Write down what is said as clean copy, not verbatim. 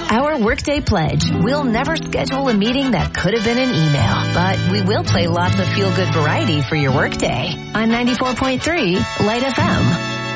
Our Workday Pledge. We'll never schedule a meeting that could have been an email, but we will play lots of feel-good variety for your workday on 94.3 Light FM.